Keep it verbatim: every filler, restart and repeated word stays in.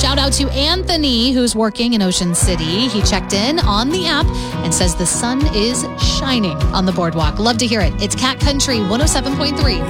Shout out to Anthony, who's working in Ocean City. He checked in on the app and says the sun is shining on the boardwalk. Love to hear it. It's Cat Country one oh seven point three.